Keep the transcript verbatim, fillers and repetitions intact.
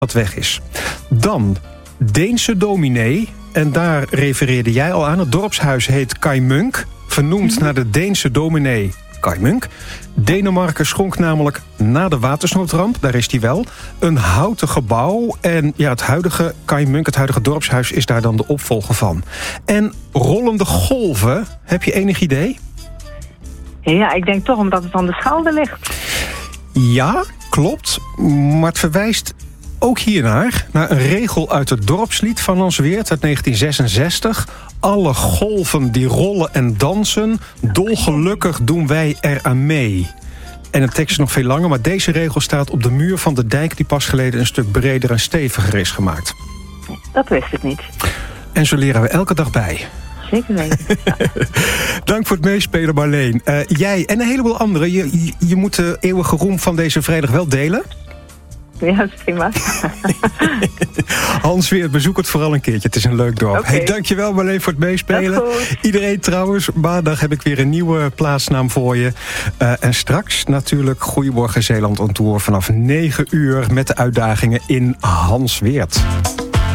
wat weg is. Dan Deense dominee. En daar refereerde jij al aan. Het dorpshuis heet Kaj Munk. Vernoemd mm-hmm. naar de Deense dominee Kaj Munk. Denemarken schonk namelijk na de watersnoodramp, daar is die wel, een houten gebouw. En ja, het huidige Kaj Munk, het huidige dorpshuis, is daar dan de opvolger van. En rollende golven, heb je enig idee? Ja, ik denk toch omdat het aan de Schelde ligt. Ja, klopt. Maar het verwijst ook hiernaar, naar een regel uit het dorpslied van Landsweert uit negentien zesenzestig. Alle golven die rollen en dansen, dolgelukkig doen wij eraan mee. En de tekst is nog veel langer, maar deze regel staat op de muur van de dijk die pas geleden een stuk breder en steviger is gemaakt. Dat wist ik niet. En zo leren we elke dag bij. Zeker weten. Ja. Dank voor het meespelen, Marleen. Uh, jij en een heleboel anderen, je, je, je moet de eeuwige roem van deze vrijdag wel delen. Ja, dat is prima. Hans Weert, bezoek het vooral een keertje. Het is een leuk dorp. Okay. Hey, dankjewel Marleen voor het meespelen. Iedereen trouwens, maandag heb ik weer een nieuwe plaatsnaam voor je. Uh, en straks natuurlijk Goedemorgen Zeeland on Tour vanaf negen uur met de uitdagingen in Hans Weert.